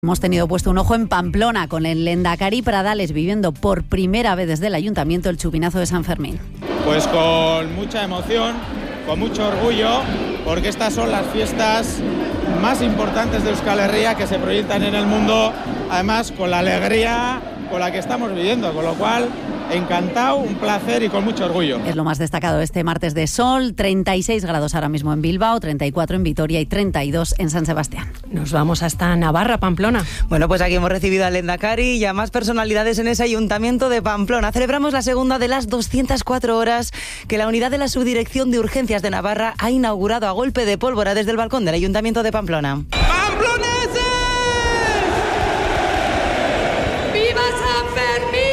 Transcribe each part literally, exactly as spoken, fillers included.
Hemos tenido puesto un ojo en Pamplona con el Lehendakari Pradales viviendo por primera vez desde el Ayuntamiento el chupinazo de San Fermín. Pues con mucha emoción, con mucho orgullo, porque estas son las fiestas más importantes de Euskal Herria que se proyectan en el mundo, además con la alegría con la que estamos viviendo, con lo cual encantado, un placer y con mucho orgullo. Es lo más destacado este martes de sol, treinta y seis grados ahora mismo en Bilbao, treinta y cuatro en Vitoria y treinta y dos en San Sebastián. Nos vamos hasta Navarra, Pamplona. Bueno, pues aquí hemos recibido al Lehendakari y a más personalidades en ese Ayuntamiento de Pamplona. Celebramos la segunda de las doscientas cuatro horas que la unidad de la Subdirección de Urgencias de Navarra ha inaugurado a golpe de pólvora desde el balcón del Ayuntamiento de Pamplona. ¡Pamploneses! ¡Viva San Fermín!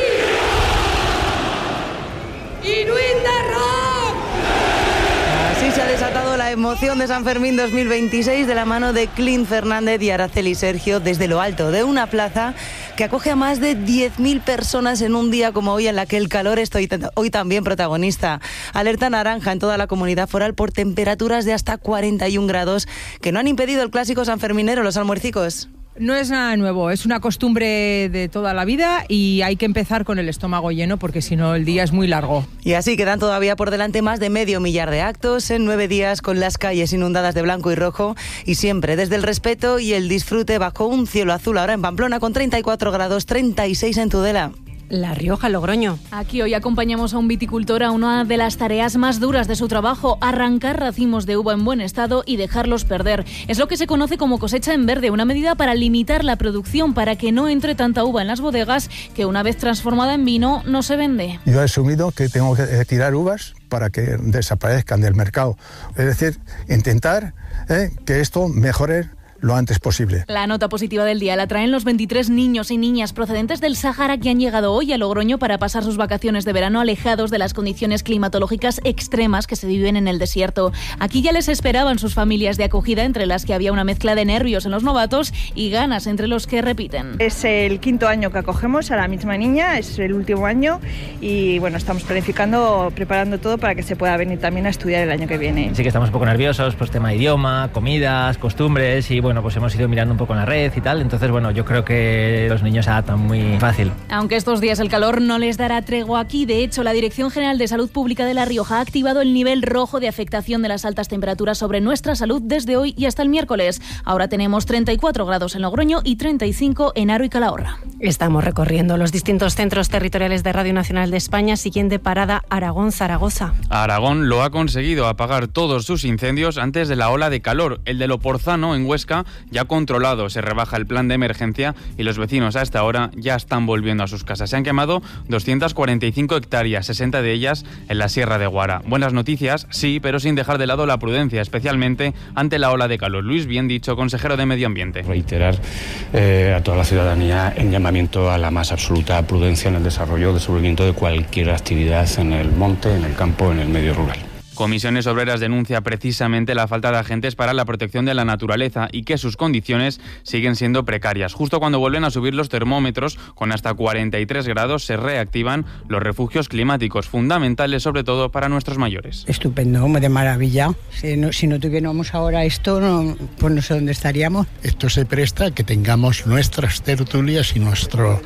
Así se ha desatado la emoción de San Fermín dos mil veintiséis de la mano de Clint Fernández y Araceli Sergio desde lo alto de una plaza que acoge a más de diez mil personas en un día como hoy en la que el calor es hoy también protagonista. Alerta naranja en toda la comunidad foral por temperaturas de hasta cuarenta y un grados que no han impedido el clásico sanferminero, los almuercicos. No es nada nuevo, es una costumbre de toda la vida y hay que empezar con el estómago lleno porque si no el día es muy largo. Y así quedan todavía por delante más de medio millar de actos en nueve días con las calles inundadas de blanco y rojo y siempre desde el respeto y el disfrute bajo un cielo azul ahora en Pamplona con treinta y cuatro grados, treinta y seis en Tudela. La Rioja, Logroño. Aquí hoy acompañamos a un viticultor a una de las tareas más duras de su trabajo, arrancar racimos de uva en buen estado y dejarlos perder. Es lo que se conoce como cosecha en verde, una medida para limitar la producción, para que no entre tanta uva en las bodegas que una vez transformada en vino no se vende. Yo he asumido que tengo que tirar uvas para que desaparezcan del mercado. Es decir, intentar eh, que esto mejore lo antes posible. La nota positiva del día la traen los veintitrés niños y niñas procedentes del Sáhara que han llegado hoy a Logroño para pasar sus vacaciones de verano alejados de las condiciones climatológicas extremas que se viven en el desierto. Aquí ya les esperaban sus familias de acogida, entre las que había una mezcla de nervios en los novatos y ganas entre los que repiten. Es el quinto año que acogemos a la misma niña, es el último año y bueno, estamos planificando, preparando todo para que se pueda venir también a estudiar el año que viene. Sí que estamos un poco nerviosos, pues tema idioma, comidas, costumbres y bueno, Bueno, pues hemos ido mirando un poco en la red y tal, entonces bueno, yo creo que los niños se adaptan muy fácil. Aunque estos días el calor no les dará tregua aquí, de hecho la Dirección General de Salud Pública de La Rioja ha activado el nivel rojo de afectación de las altas temperaturas sobre nuestra salud desde hoy y hasta el miércoles. Ahora tenemos treinta y cuatro grados en Logroño y treinta y cinco en Haro y Calahorra. Estamos recorriendo los distintos centros territoriales de Radio Nacional de España. Siguiente parada, Aragón, Zaragoza. Aragón lo ha conseguido apagar todos sus incendios antes de la ola de calor. El de Loporzano, en Huesca, ya controlado, se rebaja el plan de emergencia y los vecinos a esta hora ya están volviendo a sus casas. Se han quemado doscientas cuarenta y cinco hectáreas, sesenta de ellas en la Sierra de Guara. Buenas noticias, sí, pero sin dejar de lado la prudencia, especialmente ante la ola de calor. Luis Bien dicho, consejero de Medio Ambiente. Reiterar eh, a toda la ciudadanía en llamamiento a la más absoluta prudencia en el desarrollo, desenvolvimiento de cualquier actividad en el monte, en el campo, en el medio rural. Comisiones Obreras denuncia precisamente la falta de agentes para la protección de la naturaleza y que sus condiciones siguen siendo precarias. Justo cuando vuelven a subir los termómetros, con hasta cuarenta y tres grados, se reactivan los refugios climáticos, fundamentales sobre todo para nuestros mayores. Estupendo, de maravilla. Si no, si no tuviéramos ahora esto, no, pues no sé dónde estaríamos. Esto se presta a que tengamos nuestras tertulias y nuestros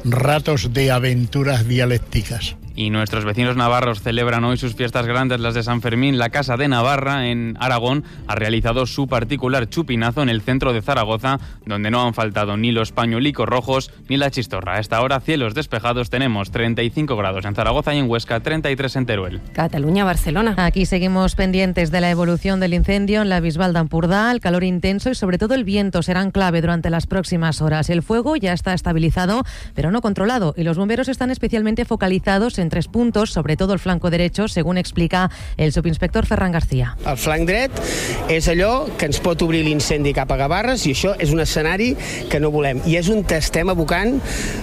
ratos de aventuras dialécticas. Y nuestros vecinos navarros celebran hoy sus fiestas grandes, las de San Fermín. La Casa de Navarra, en Aragón, ha realizado su particular chupinazo en el centro de Zaragoza, donde no han faltado ni los pañuelicos rojos ni la chistorra. A esta hora, cielos despejados, tenemos treinta y cinco grados en Zaragoza y en Huesca, treinta y tres en Teruel. Cataluña, Barcelona. Aquí seguimos pendientes de la evolución del incendio en la Bisbal d'Empordà. El calor intenso y sobre todo el viento serán clave durante las próximas horas. El fuego ya está estabilizado, pero no controlado, y los bomberos están especialmente focalizados en tres puntos, sobre todo el flanco derecho, según explica el subinspector Ferran García. El flanc dret és allò que ens pot obrir l'incendi cap a Gavarres i això és un escenari que no volem. I és on estem abocant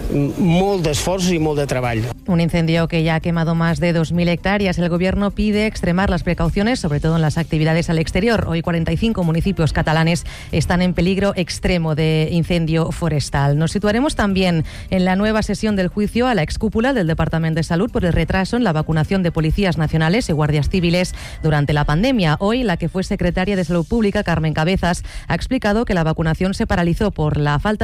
molt d'esforços i molt de treball. Un incendio que ya ha quemado más de dos mil hectáreas. El gobierno pide extremar las precauciones, sobre todo en las actividades al exterior. Hoy cuarenta y cinco municipios catalanes están en peligro extremo de incendio forestal. Nos situaremos también en la nueva sesión del juicio a la excúpula del Departamento de Salud por el retraso en la vacunación de policías nacionales y guardias civiles durante la pandemia. Hoy, la que fue secretaria de Salud Pública, Carmen Cabezas, ha explicado que la vacunación se paralizó por la falta